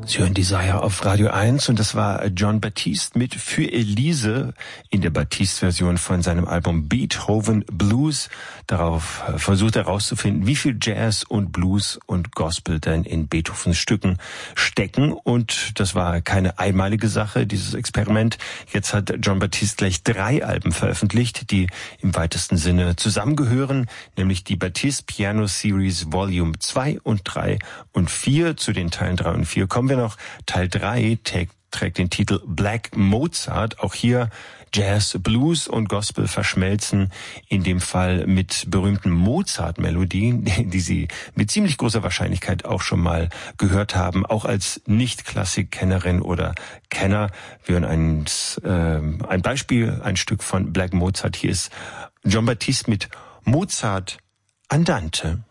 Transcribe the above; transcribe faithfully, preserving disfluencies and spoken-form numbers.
Sie hören Desire auf Radio eins und das war Jon Batiste mit Für Elise in der Batiste-Version von seinem Album Beethoven Blues. Darauf versucht er herauszufinden, wie viel Jazz und Blues und Gospel denn in Beethovens Stücken stecken. Und das war keine einmalige Sache, dieses Experiment. Jetzt hat Jon Batiste gleich drei Alben veröffentlicht, die im weitesten Sinne zusammengehören, nämlich die Batiste Piano Series Volume zwei und drei und vier. Zu den Teilen drei und vier kommen wir noch. Teil drei trägt, trägt den Titel Black Mozart. Auch hier Jazz, Blues und Gospel verschmelzen, in dem Fall mit berühmten Mozart-Melodien, die Sie mit ziemlich großer Wahrscheinlichkeit auch schon mal gehört haben, auch als Nicht-Klassik-Kennerin oder Kenner. Wir hören ein, äh, ein Beispiel, ein Stück von Black Mozart. Hier ist Jon Batiste mit Mozart Andante.